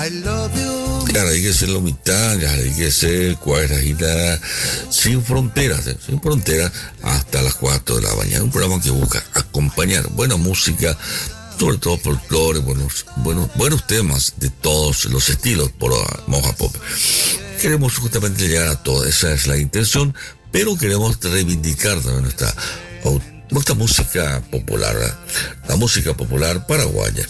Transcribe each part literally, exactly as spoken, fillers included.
Carayquese la mitad, Carayquese Cuadrajita, sin fronteras, ¿eh? sin fronteras, hasta las cuatro de la mañana. Un programa que busca acompañar buena música, sobre todo folclore, buenos, buenos, buenos temas de todos los estilos por Moja Pop. Queremos justamente llegar a todo, esa es la intención, pero queremos reivindicar también nuestra, nuestra música popular, ¿verdad? La música popular paraguaya.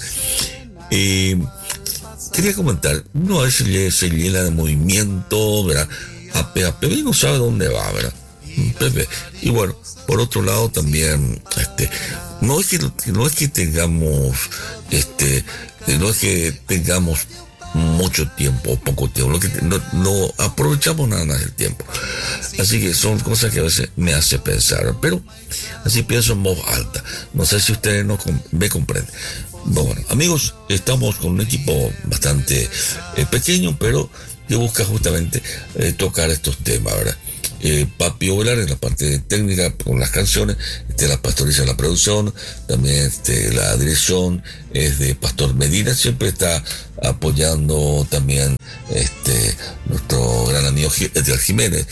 Eh, quería comentar, uno a veces se llena de movimiento, ¿verdad? A P A P no sabe dónde va, ¿verdad? Pepe. Y bueno, por otro lado también, este, no es que no es que tengamos, este, no es que tengamos mucho tiempo o poco tiempo, lo que no, no aprovechamos nada más el tiempo. Así que son cosas que a veces me hace pensar, pero así pienso en voz alta. No sé si ustedes no me comprenden. Bueno, amigos, estamos con un equipo bastante eh, pequeño, pero que busca justamente eh, tocar estos temas, ¿verdad? Eh, Papi Ovelar en la parte técnica con las canciones, este, la pastoriza en la producción, también este, la dirección es de Pastor Medina, siempre está apoyando también este, nuestro gran amigo Edgar Jiménez,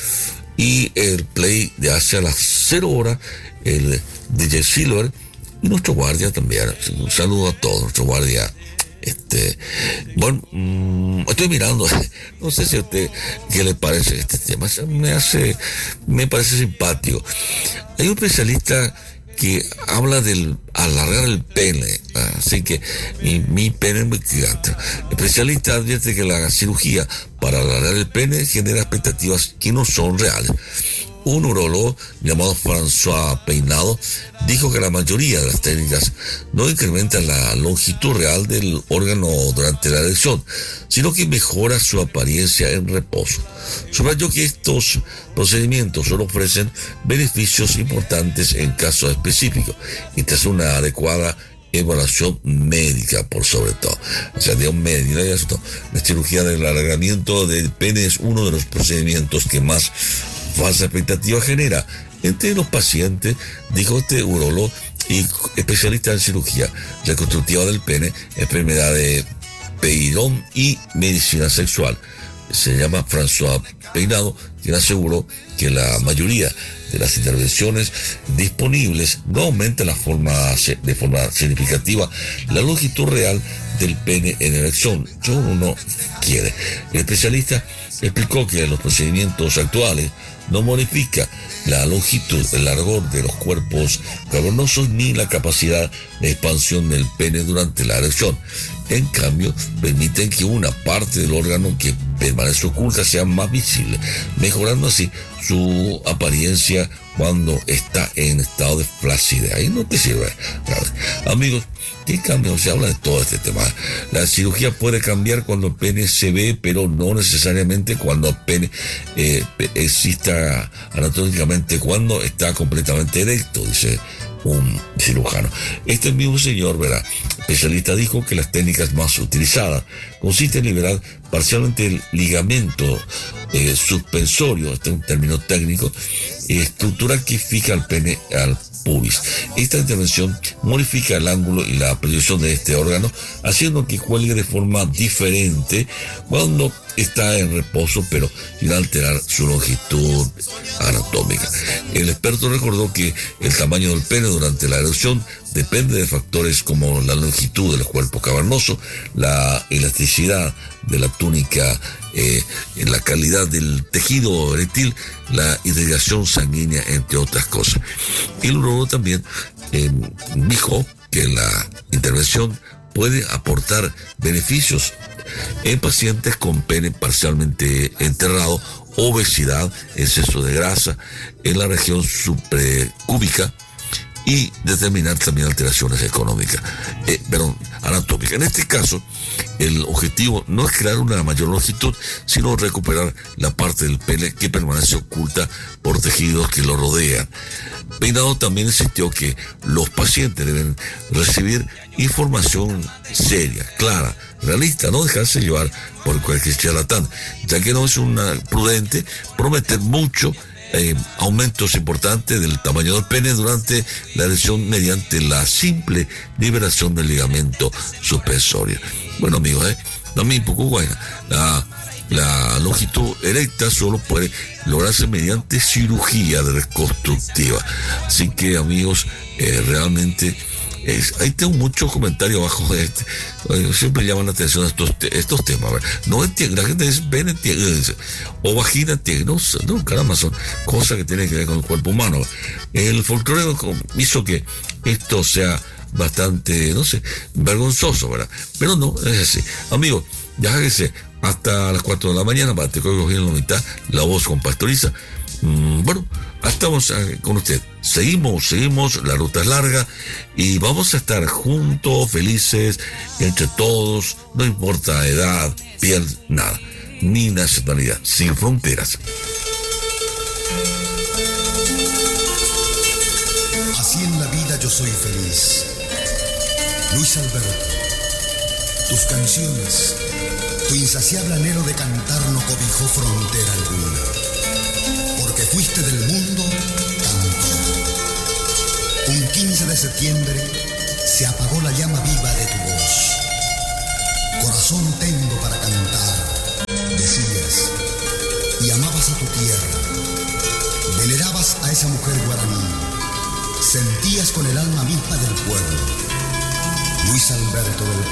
y el play de hacia las cero horas, el D J Silver, y nuestro guardia también. Un saludo a todos, nuestro guardia. Este, bueno, mmm, estoy mirando, no sé si a usted qué le parece este tema, me hace, me parece simpático. Hay un especialista que habla del alargar el pene, así que mi, mi pene es muy gigante. El especialista advierte que la cirugía para alargar el pene genera expectativas que no son reales. Un urólogo llamado François Peinado dijo que la mayoría de las técnicas no incrementan la longitud real del órgano durante la erección, sino que mejora su apariencia en reposo. Subrayó que estos procedimientos solo ofrecen beneficios importantes en casos específicos y tras una adecuada evaluación médica por sobre todo. O sea, de un médico, ¿no? La cirugía del alargamiento del pene es uno de los procedimientos que más falsa expectativa genera entre los pacientes, dijo este urólogo y especialista en cirugía reconstructiva del pene, enfermedad de Peirón y medicina sexual. Se llama François Peinado, quien aseguró que la mayoría de las intervenciones disponibles no aumentan la forma, de forma significativa la longitud real del pene en erección. Yo uno no quiere. El especialista explicó que los procedimientos actuales no modifica la longitud, el largor de los cuerpos cavernosos ni la capacidad de expansión del pene durante la erección. En cambio, permiten que una parte del órgano que permanece oculta sea más visible, mejorando así su apariencia cuando está en estado de flacidez. Ahí no te sirve. Amigos, ¿qué cambia? Se habla de todo este tema. La cirugía puede cambiar cuando el pene se ve, pero no necesariamente cuando el pene eh, exista anatómicamente, cuando está completamente erecto, dice un cirujano. Este mismo señor, ¿verdad?, especialista, dijo que las técnicas más utilizadas consisten en liberar parcialmente el ligamento eh, suspensorio, este es un término técnico, eh, estructural que fija el pene al pubis. Esta intervención modifica el ángulo y la proyección de este órgano, haciendo que cuelgue de forma diferente cuando está en reposo, pero sin alterar su longitud anatómica. El experto recordó que el tamaño del pene durante la erección depende de factores como la longitud del cuerpo cavernoso, la elasticidad de la túnica, eh, la calidad del tejido eréctil, la irrigación sanguínea, entre otras cosas. El urólogo también eh, dijo que la intervención puede aportar beneficios en pacientes con pene parcialmente enterrado, obesidad, exceso de grasa en la región supracúbica y determinar también alteraciones económicas, eh, perdón, anatómicas. En este caso, el objetivo no es crear una mayor longitud, sino recuperar la parte del pene que permanece oculta por tejidos que lo rodean. Peinado también insistió que los pacientes deben recibir información seria, clara, realista, no dejarse llevar por cualquier charlatán, ya que no es una prudente prometer mucho. Eh, aumentos importantes del tamaño del pene durante la erección mediante la simple liberación del ligamento suspensorio. Bueno, amigos, eh, también poco guayna. La, la longitud erecta solo puede lograrse mediante cirugía reconstructiva. Así que, amigos, eh, realmente es, ahí tengo muchos comentarios abajo de este. Siempre llaman la atención estos, estos temas. No entiendo, la gente dice, ven, entiende, dice, o vagina, entiende. No, no, caramba, son cosas que tienen que ver con el cuerpo humano. El folclore hizo que esto sea bastante, no sé, vergonzoso, ¿verdad? Pero no, es así. Amigos, ya hágase hasta las cuatro de la mañana para que cogiendo en la mitad la voz con Pastoriza. Mm, bueno, estamos con usted. Seguimos, seguimos, la ruta es larga y vamos a estar juntos, felices, entre todos, no importa edad, piel, nada, ni nacionalidad, sin fronteras. Así en la vida yo soy feliz. Luis Alberto, tus canciones, tu insaciable anhelo de cantar no cobijó frontera alguna, porque fuiste del mundo cantor. Un quince de septiembre se apagó la llama viva de tu voz. Corazón tengo para cantar, decías, y amabas a tu tierra, venerabas a esa mujer guaraní, sentías con el alma misma del pueblo. Luis Alberto del